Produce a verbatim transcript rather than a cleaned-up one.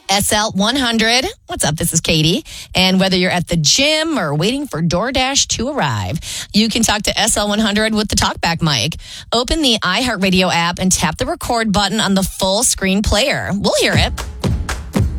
S L one hundred. What's up? This is Katie. And whether you're at the gym or waiting for DoorDash to arrive, you can talk to S L one hundred with the TalkBack mic. Open the iHeartRadio app and tap the record button on the full screen player. We'll hear it.